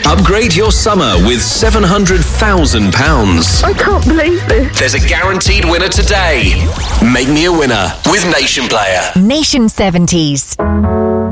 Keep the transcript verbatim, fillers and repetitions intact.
Upgrade your summer with seven hundred thousand pounds. I can't believe this. There's a guaranteed winner today. Make me a winner with Nation Player. Nation seventies.